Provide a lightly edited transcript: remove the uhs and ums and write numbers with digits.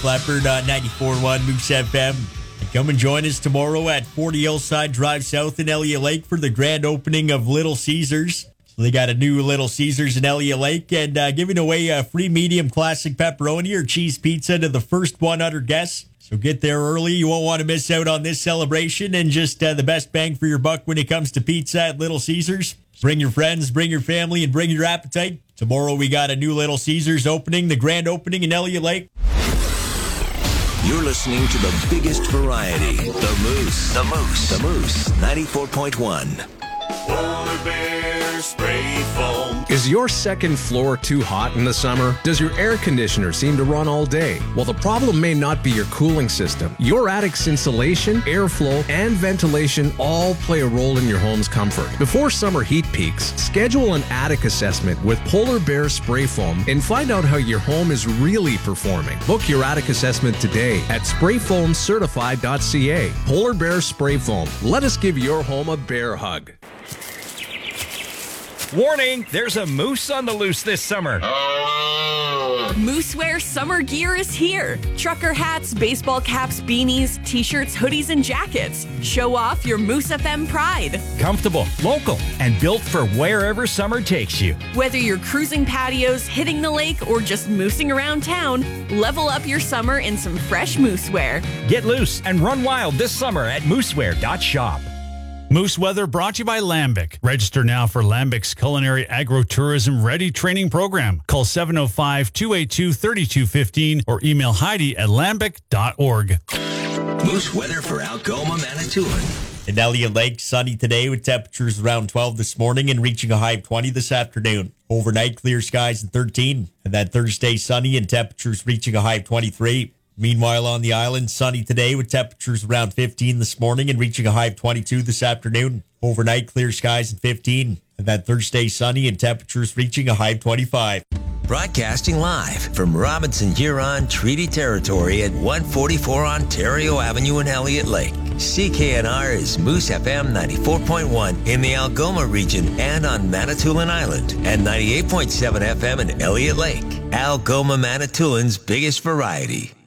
Leopard on 94.1 Moose FM. And come and join us tomorrow at 40 Hillside Drive South in Elliott Lake for the grand opening of Little Caesars. So they got a new Little Caesars in Elliott Lake and giving away a free medium classic pepperoni or cheese pizza to the first 100 guests. So get there early. You won't want to miss out on this celebration and just the best bang for your buck when it comes to pizza at Little Caesars. Bring your friends, bring your family, and bring your appetite. Tomorrow we got a new Little Caesars opening, the grand opening in Elliott Lake. You're listening to the biggest variety, The Moose. The Moose. The Moose, 94.1. Polar Bear Spray Foam. Is your second floor too hot in the summer? Does your air conditioner seem to run all day? Well, the problem may not be your cooling system. Your attic's insulation, airflow, and ventilation all play a role in your home's comfort. Before summer heat peaks, schedule an attic assessment with Polar Bear Spray Foam and find out how your home is really performing. Book your attic assessment today at sprayfoamcertified.ca. Polar Bear Spray Foam. Let us give your home a bear hug. Warning, there's a moose on the loose this summer. Moosewear summer gear is here. Trucker hats, baseball caps, beanies, t-shirts, hoodies, and jackets. Show off your Moose FM pride. Comfortable, local, and built for wherever summer takes you. Whether you're cruising patios, hitting the lake, or just moosing around town, level up your summer in some fresh moosewear. Get loose and run wild this summer at moosewear.shop. Moose Weather brought to you by Lambic. Register now for Lambic's Culinary Agro-Tourism Ready Training Program. Call 705-282-3215 or email Heidi@lambic.org. Moose weather for Algoma, Manitoulin. In Elliott Lake, sunny today with temperatures around 12 this morning and reaching a high of 20 this afternoon. Overnight, clear skies and 13. And that Thursday, sunny and temperatures reaching a high of 23. Meanwhile, on the island, sunny today with temperatures around 15 this morning and reaching a high of 22 this afternoon. Overnight, clear skies and 15. And that Thursday, sunny and temperatures reaching a high of 25. Broadcasting live from Robinson Huron Treaty Territory at 144 Ontario Avenue in Elliott Lake. CKNR is Moose FM 94.1 in the Algoma region and on Manitoulin Island, and 98.7 FM in Elliott Lake. Algoma, Manitoulin's biggest variety.